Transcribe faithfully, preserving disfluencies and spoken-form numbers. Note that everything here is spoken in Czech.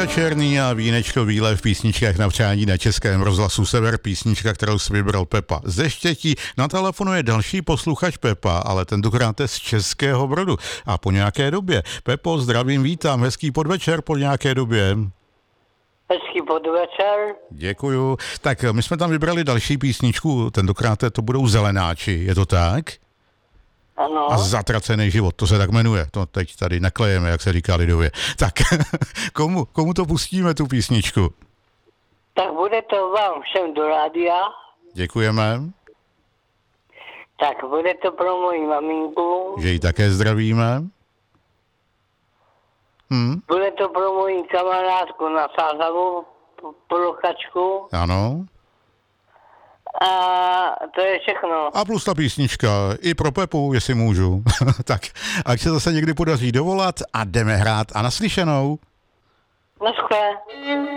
Jitka Černý a Vínečko bílé v písničkách na přání na Českém rozhlasu Sever, písnička, kterou si vybral Pepa ze Štětí. Na telefonu je další posluchač Pepa, ale tentokrát je z Českého Brodu a po nějaké době. Pepo, zdravím, vítám, hezký podvečer po nějaké době. Hezký podvečer. Děkuju. Tak my jsme tam vybrali další písničku, tentokrát to budou Zelenáči, je to tak? Ano. A Zatracený život, to se tak jmenuje. To teď tady naklejeme, jak se říká lidově. Tak, komu, komu to pustíme, tu písničku? Tak bude to vám všem do rádia. Děkujeme. Tak bude to pro moji maminku. Že ji také zdravíme. Hm? Bude to pro moji kamarádku na Sázavu, Prochačku. Ano. A to je všechno. A plus ta písnička, i pro Pepu, jestli můžu. Tak, ať se zase někdy podaří dovolat a jdeme hrát a naslyšenou. Naschle.